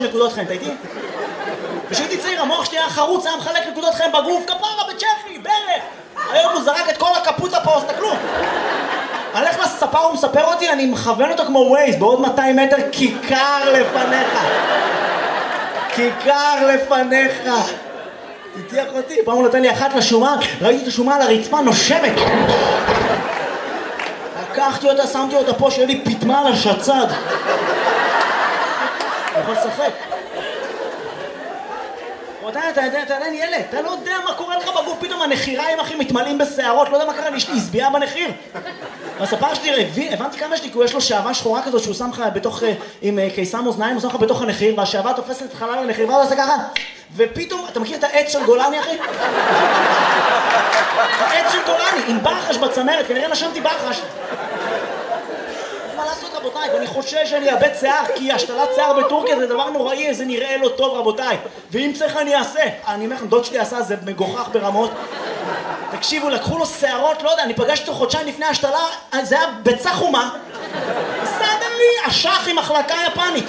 נקודות חן, אתה איתי? כשהייתי צעיר, המוח שלי היה חרוץ, היה מחלק נקודות חן בגוף, כפרה בצ'כי, ברך. היום הוא זרק את כל הקפוטה פה, אז תקלו. הלך לספר, הוא מספר אותי, אני מכוון אותו כמו ווייז, בעוד 200 מטר, כיכר לפניך. כיכר לפניך. תתיח אותי, פעם הוא נתן לי אחת לשומה, ראיתי את השומה על הרצפה נושמת. לקחתי אותה, שמתי אותה פה, שיהיה לי פתמה על השצד. אני יכול לשחק. אתה עדיין ילד, אתה לא יודע מה קורה לך בגוף, פתאום הנחיריים אחי מתמלאים בשערות, לא יודע מה קרה, יש לי הסביעה בנחיר. הספר שלי, הבנתי כמה יש לי, כי יש לו שעבה שחורה כזאת שהוא שם לך בתוך, עם קיסם אוזניים, הוא שם לך בתוך הנחיר, והשעבה תופסת את חלל הנחיר, ואז עושה ככה, ופתאום, אתה מכיר את העץ של גולני אחי? העץ של גולני, עם בחש בצמרת, כנראה נשמתי בחש. מה לעשות רבותיי, ואני חושש שאני אאבד שיער, כי השתלת שיער בטורקיה זה דבר נוראי, זה נראה לא טוב רבותיי, ואם צריך אני אעשה. אני אומר לכם, דוד שלי עשה, זה מגוחך ברמות. תקשיבו, לקחו לו שערות, לא יודע, אני פגשתי אותו חודשיים לפני השתלה, זה היה ביצה חומה. סדנלי, אשך עם מחלקה יפנית.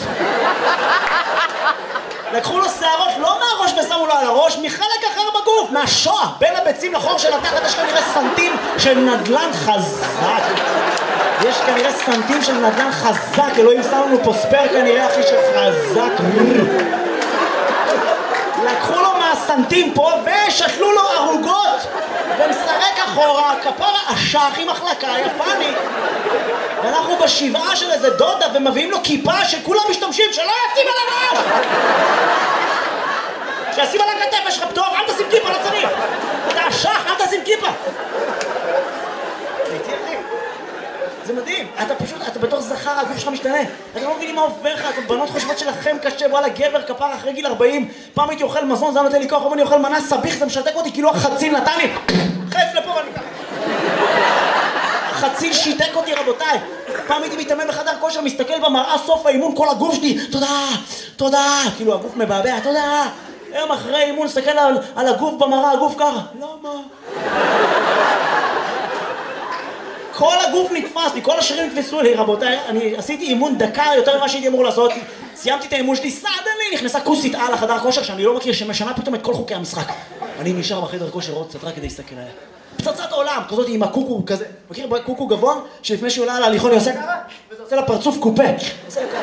לקחו לו שערות, לא מהראש ושמו לו על הראש, מחלק אחר בגוף, מהשואה, בין הביצים לחור של התחת, יש כנראה סנטים של נדלן חזק. יש כנראה סנטים של נדלן חזק, אלוהים שם לנו פה ספר כנראה אחי של חזק. לקחו לו מהסנטים פה ושתלו לו ערוגות ומסרק אחורה, כפרה אשך עם מחלקה יפנית. ואנחנו בשבעה של איזה דודה ומביאים לו כיפה שכולם משתמשים, שלא ישים על הראש! שישים על הכתף, יש לך פטור, אל תשים כיפה, לא צריך! אתה אשך, אל תשים כיפה! זה מדהים, אתה פשוט, אתה בתור זכר, הגוף שלך משתנה. אתם לא מבינים מה עובר לך, אתם בנות חושבות שלכם קשה, וואלה גבר כפר אחרי גיל 40. פעם הייתי אוכל מזון, זה היה נותן לי כוח, אבל אני אוכל מנה סביך, זה משתק אותי, כאילו החציל נתן לי. חץ לפה ואני ככה. החציל שיתק אותי רבותיי. פעם הייתי מתאמן בחדר כושר, מסתכל במראה, סוף האימון, כל הגוף שלי, תודה, תודה. כאילו הגוף מבעבע, תודה. היום אחרי אימון, מסתכל על הגוף במראה, הגוף ככה. למה? כל הגוף נתפס לי, כל השרירים נתפסו לי, רבותיי, אני עשיתי אימון דקה יותר ממה שהייתי אמור לעשות, סיימתי את האימון שלי, סדנלי, נכנסה כוסית על החדר כושר שאני לא מכיר, שמשנה פתאום את כל חוקי המשחק. אני נשאר בחדר כושר עוד קצת רק כדי להסתכל עליה. פצצת עולם, כזאת עם הקוקו כזה, מכיר קוקו גבוה, שלפני שהיא עולה על ההליכון היא עושה ככה, וזה עושה לה פרצוף קופה. עושה לה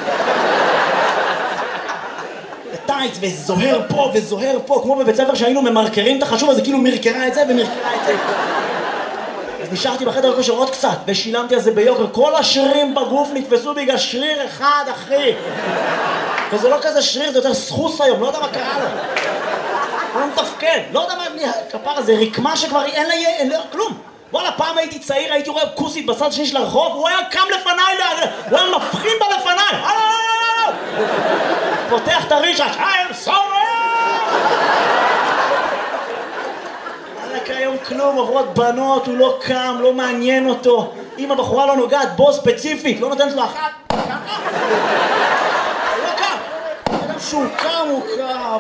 ככה. טייץ, וזוהר פה וזוהר פה, כמו בבית ספר שהיינו ממרקרים את החשוב, אז זה כאילו מרקרה את זה ומרקרה את זה. אז נשארתי בחדר כושר עוד קצת, ושילמתי על זה ביוקר. כל השרירים בגוף נתפסו בגלל שריר אחד, אחי. וזה לא כזה שריר, זה יותר סחוס היום, לא יודע מה קרה לו. הוא לא מתפקד, לא יודע מה, כפר הזה, רקמה שכבר אין לה כלום. וואלה, פעם הייתי צעיר, הייתי רואה כוסית בצד השני של הרחוב, הוא היה קם לפניי, הוא היה מבחין בה לפניי. פותח את הרישש, I'm sorry! היום כלום, עוברות בנות, הוא לא קם, לא מעניין אותו. אם הבחורה לא נוגעת בו ספציפית, לא נותנת לו אחת, ככה. הוא לא קם. אדם שהוא קם, הוא קם.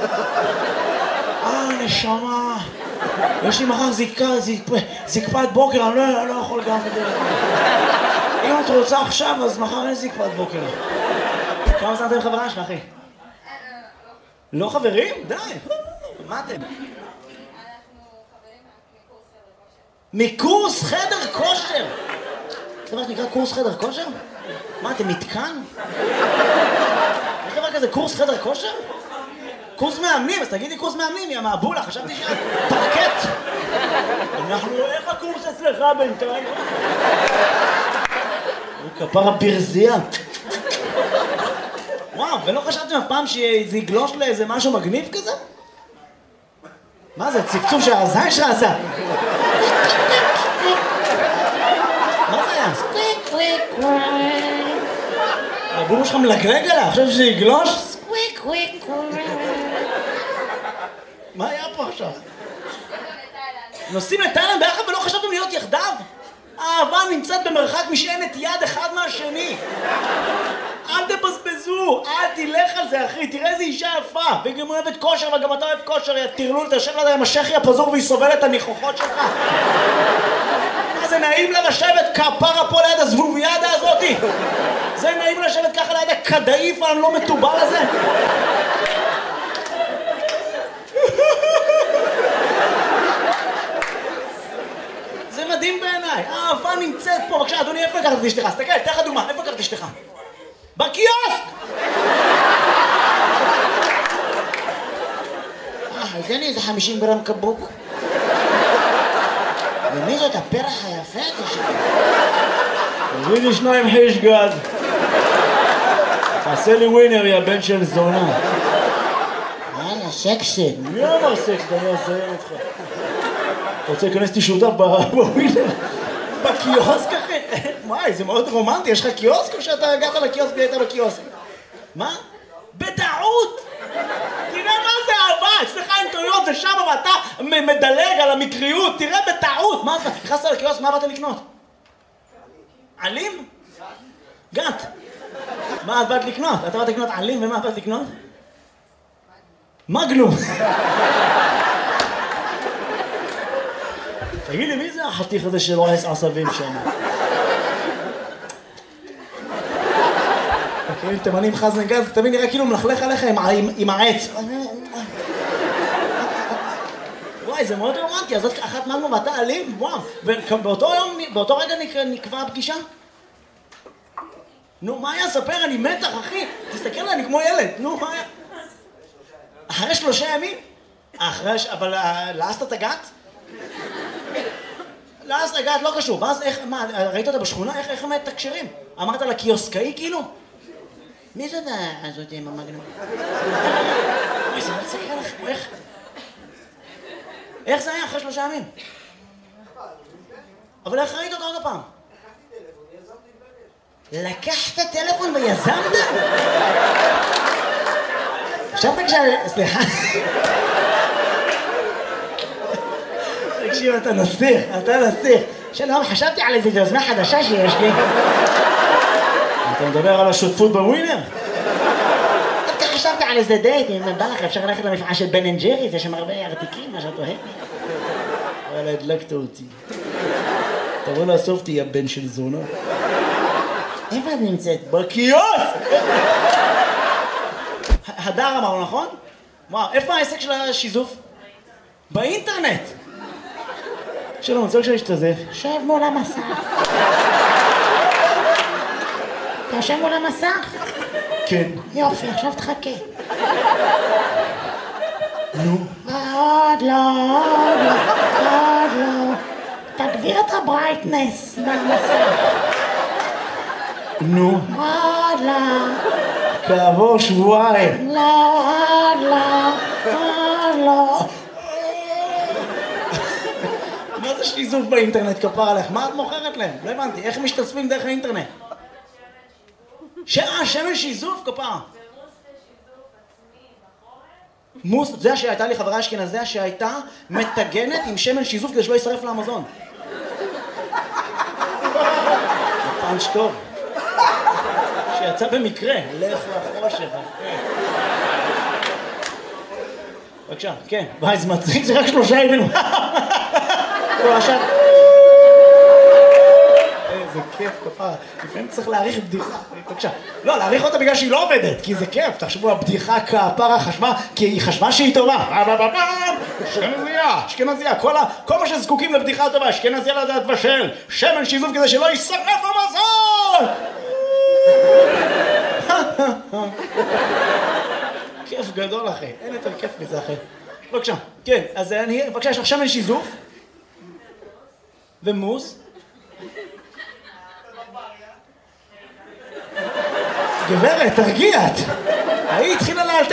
נשמה. יש לי מחר זקפת בוקר, אני לא יכול גם את זה. אם את רוצה עכשיו, אז מחר אין זקפת בוקר. כמה זמן אתם חברה שלך, אחי? לא חברים? די. מה אתם? מקורס חדר כושר. יש דבר שנקרא קורס חדר כושר? מה, אתם מתקן? יש דבר כזה קורס חדר כושר? קורס מאמנים, אז תגידי קורס מאמנים, יא מהבולה, חשבתי שאת פרקט. אנחנו, איך הקורס אצלך בינתיים? הוא כפר הברזייה. וואו, ולא חשבתם אף פעם שזה יגלוש לאיזה משהו מגניב כזה? מה זה, צפצוף שהזין שלך עשה? מה זה היה? סקוויק קוויק קוויק. הבום שלך מלגלג עליה, עכשיו שזה יגלוש? סקוויק קוויק קוויק. מה היה פה עכשיו? נוסעים לתאילנד ביחד ולא חשבתם להיות יחדיו? האהבה נמצאת במרחק משענת יד אחד מהשני. אל תבזבזו, אל תלך על זה אחי, תראה איזה אישה יפה, והיא גם אוהבת כושר וגם אתה אוהב כושר, תרלול, תשב לה עם השכי הפזור והיא סובלת את הניחוחות שלך. מה זה נעים לה לשבת כפרה פה ליד הזבוביאדה הזאתי? זה נעים לשבת ככה ליד הכדאיף הלא מטובל הזה? זה מדהים בעיניי. האהבה נמצאת פה. בבקשה, אדוני, איפה לקחת את אשתך? תסתכל, תן לך דוגמה, איפה לקחת את אשתך? בקיוסק! תן לי איזה 50 גרם קבוק. ומי זאת הפרח היפה הזה שלי? תביא לי 2 חיש גד. תעשה לי ווינר, יא בן של זונה. יאללה, סקסי. מי אמר סקסי? אני אעזר אותך. אתה רוצה להיכנס לי שותף בווינר? בקיוסק אחי? וואי, זה מאוד רומנטי. יש לך קיוסק או שאתה הגעת לקיוסק והיית בקיוסק? מה? בטעות! תראה מה זה אהבה, אצלך אינטריון זה שם ואתה מדלג על המקריות, תראה בטעות. מה זה? נכנסת לקיוסק, מה באת לקנות? עלים? גת. מה את באת לקנות? אתה באת לקנות עלים ומה באת לקנות? מגנום. תגיד לי, מי זה החתיך הזה של רועס עשבים שם? מכירים תימנים חזן גז, תמיד נראה כאילו מלכלך עליך עם העץ. וואי, זה מאוד רומנטי, אז זאת אחת מגנום ואתה אלים? וואו. ובאותו רגע נקבע הפגישה? נו, מה היה? ספר, אני מתח, אחי. תסתכל עליי, אני כמו ילד. נו, מה היה? אחרי 3 ימים? אבל לעסת את הגת? לעסת את הגת, לא קשור. ואז איך, מה, ראית אותה בשכונה? איך הם מתקשרים? אמרת לה קיוסקאי כאילו? מי זאת הזאת עם המגנום? אוי, זה מצחק לך, איך זה היה אחרי 3 ימים? אבל איך ראית אותה עוד הפעם? לקחת טלפון ויזמת? עכשיו סליחה. תקשיב, אתה נסיך. שלום, חשבתי על איזה יוזמה חדשה שיש לי. אתה מדבר על השותפות בווינר? דווקא חשבתי על איזה דייט, אם בא לך, אפשר ללכת למפעל של בן אנד ג'ריס, יש שם הרבה ארתיקים, מה שאת אוהבת. וואלה, הדלקת אותי. תבוא לאסוף אותי, יא בן של זונה. איפה את נמצאת? בקיוסק! הדר אמרנו, נכון? וואו, איפה העסק של השיזוף? באינטרנט! שלום, אני רוצה להשתזף. שב מול המסך. אתה יושב מול המסך? כן. יופי, עכשיו תחכה. נו. עוד לא. תגביר את הברייטנס במסך. נו. עוד לא. כעבור שבועיים. עוד לא. מה זה שיזוף באינטרנט, כפר עליך? מה את מוכרת להם? לא הבנתי, איך משתתפים דרך האינטרנט? שמן שיזוף, כפר. מוס, זה שהייתה לי חברה אשכנזיה שהייתה מתגנת עם שמן שיזוף כדי שלא יישרף לאמזון. פאנץ' טוב. שיצא במקרה, לך לחושך. בבקשה, כן. ביי, זה מצחיק, זה רק 3 ימים. עכשיו... איזה כיף, כפרה. לפעמים צריך להעריך בדיחה. בבקשה. לא, להעריך אותה בגלל שהיא לא עובדת, כי זה כיף. תחשבו, הבדיחה כפרה חשבה, כי היא חשבה שהיא טובה. אשכנזיה. כל מה שזקוקים לבדיחה טובה, אשכנזיה לדעת בשל. שמן שיזוף כדי שלא יישרף המזון! כיף גדול, אחי. אין יותר כיף מזה, אחי. בבקשה. כן, אז בבקשה, יש לך שמן שיזוף. ומוס. גברת, תרגיעת. היא התחילה לאלתר.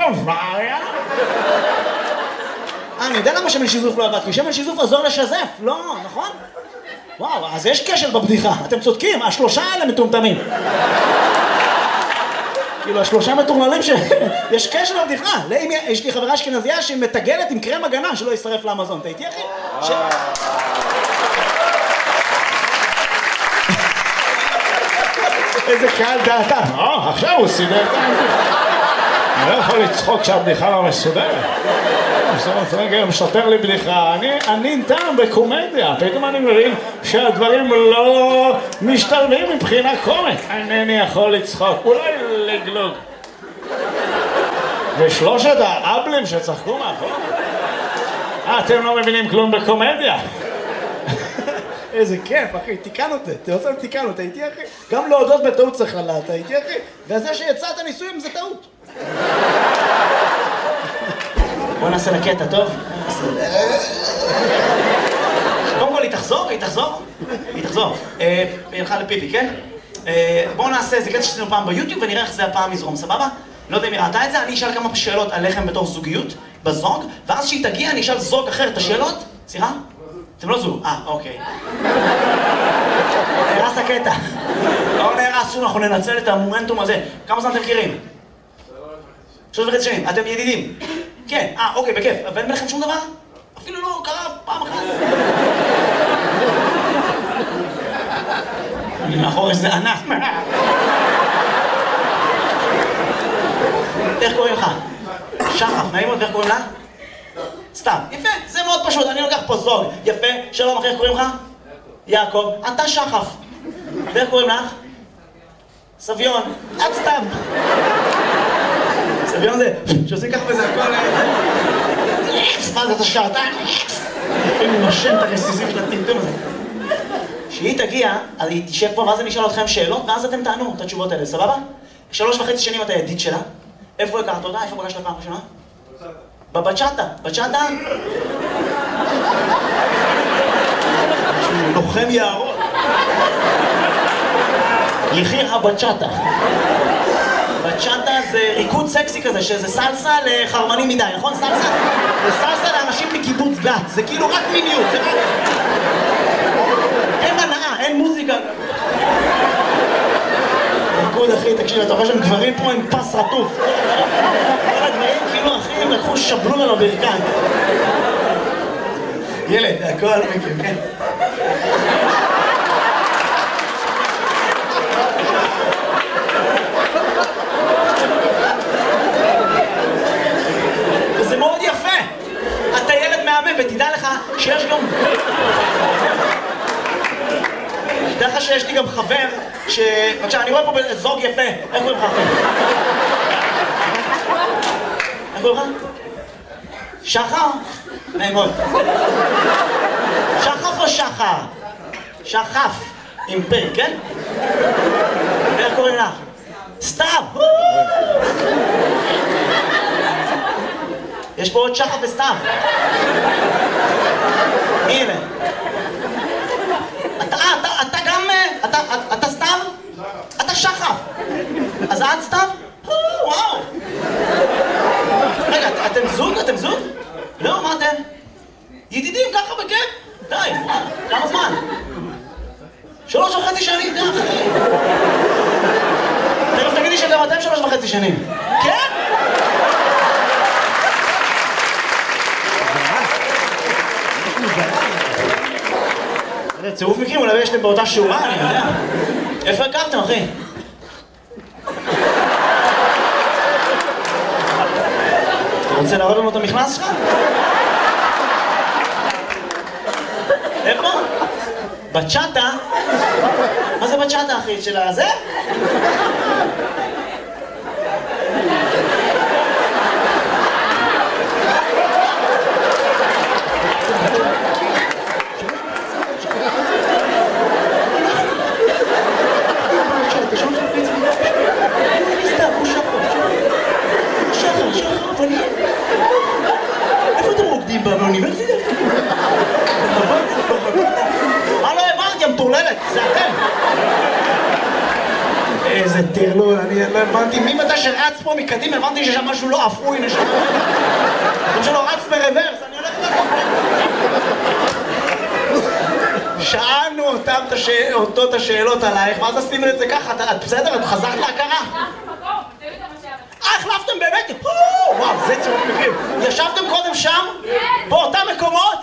אני יודע למה שמן שיזוף לא עבד, כי שמן שיזוף עזור לשזף, לא, נכון? וואו, אז יש קשר בבדיחה, אתם צודקים, 3 האלה מטומטמים. כאילו, 3 מטורללים יש קשר בבדיחה. יש לי חברה אשכנזיה שהיא מתגלת עם קרם הגנה שלא יישרף לאמזון. אתה איתי, אחי? איזה קהל דעתה. עכשיו הוא סידר את הבדיחה. אני לא יכול לצחוק שהבדיחה לא מסודרת. רגע, משפר לי בדיחה, אני טעם בקומדיה, פתאום אני מבין שהדברים לא משתלבים מבחינה קומית. אינני יכול לצחוק, אולי לגלוג. ושלושת האבלים שצחקו מאחור, אתם לא מבינים כלום בקומדיה. איזה כיף, אחי, תיקן אותי, תיקן אותי, הייתי אחי. גם להודות בטעות צריך לדעת, הייתי אחי. וזה שיצאת נישואים זה טעות. בוא נעשה לקטע, טוב? קודם כל, היא תחזור? היא תחזור. היא הלכה לפיפי, כן? בואו נעשה, זה קטע שעשינו פעם ביוטיוב ונראה איך זה הפעם יזרום, סבבה? לא יודע אם היא ראתה את זה, אני אשאל כמה שאלות עליכם בתור זוגיות, בזוג, ואז שהיא תגיע אני אשאל זוג אחר את השאלות. סליחה? אתם לא זוג. אוקיי. נהרס הקטע. לא נהרס שום, אנחנו ננצל את המומנטום הזה. כמה זמן אתם מכירים? 3.5 שנים. אתם ידידים? כן. אוקיי, בכיף. ואין ביניכם שום דבר? אפילו לא קרה פעם אחת. אני מאחור איזה ענק. איך קוראים לך? שחף, נעים מאוד, ואיך קוראים לה? סתם, יפה, זה מאוד פשוט, אני לוקח פה זוג. יפה, שלום אחי, איך קוראים לך? יעקב, אתה שחף. ואיך קוראים לך? סביון, את סתם. סביון זה, שעושים ככה וזה הכל... מה זה, אתה שעתיים? אני משם את הרסיסים של הטמטום הזה. כשהיא תגיע, אז היא תשב פה, ואז אני אשאל אתכם שאלות, ואז אתם תענו את התשובות האלה, סבבה? 3.5 שנים אתה ידיד שלה. איפה הכרת אותה? איפה פגשת פעם ראשונה? בבצ'אטה. בצ'אטה? לוחם יערות. יחי הבצ'אטה. בצ'אטה זה ריקוד סקסי כזה, שזה סלסה לחרמנים מדי, נכון? סלסה? זה סלסה לאנשים מקיבוץ גת, זה כאילו רק מיניות, זה רק... אין הנאה, אין מוזיקה. ריקוד אחי, תקשיב, אתה רואה שהם גברים פה עם פס רטוף. כל הדברים כאילו אחי, הם לקחו שבלון על הברכיים. ילד, הכל מכיר, כן? וזה מאוד יפה. אתה ילד מהמם, ותדע לך שיש גם... תדע לך שיש לי גם חבר בבקשה, אני רואה פה זוג יפה. איך קוראים לך אחי? איך קוראים לך? שחר? נעים מאוד. שחף או שחר? שחף. עם פ', כן? איך קוראים לך? סתיו! יש פה עוד שחף וסתיו. מי אלה? אתה גם... אתה סתיו? אתה שחף. אז את סתיו? וואו. רגע, אתם זוג? אתם זוג? לא, מה אתם? ידידים ככה בכיף? די, כמה זמן? 3.5 שנים, די. תכף תגידי שאתם 3.5 שנים. כן? זה צירוף מקרים, אולי יש להם באותה שורה, אני יודע. איפה הכרתם, אחי? אתה רוצה להראות לנו את המכנס שלך? איפה? בצ'אטה? מה זה בצ'אטה, אחי? של הזה? איפה אתם רוקדים באוניברסיטה? מה לא הבנתי, המטורללת? זה אתם! איזה טרלול, אני לא הבנתי. ממתי שרץ פה מקדימה, הבנתי ששם משהו לא אפוי, נשמע. כמו שלא רץ ברוורס, אני הולך לחוק. שאלנו אותו את השאלות עלייך, ואז עשינו את זה ככה. את בסדר? את חזרת להכרה? החלפתם באמת? וואו, זה צירוף מקרים. ישבתם קודם שם? באותם מקומות?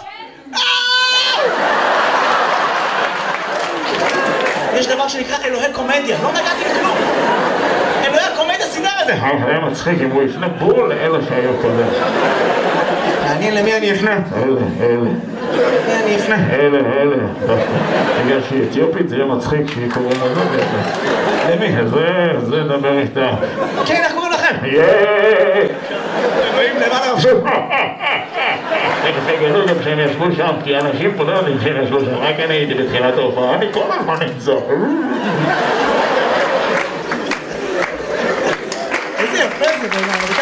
יש דבר שנקרא אלוהי קומדיה. לא נגעתי בכלום. אלוהי הקומדיה, את זה? זה היה מצחיק אם הוא יפנה בול לאלה שהיו קודם. מעניין למי אני אפנה? אלה. למי אני אפנה? אלה. בגלל שהיא אתיופית זה יהיה מצחיק שהיא קוראים לזה. למי? זה נדבר איתה. כן, איך קוראים לכם? אלוהים למעלה רבשו. תגלו גם שהם ישבו שם, כי אנשים פה לא יודעים שהם ישבו שם, רק אני הייתי בתחילת ההופעה, אני כל הזמן נמצא. איזה יפה זה בעיניי.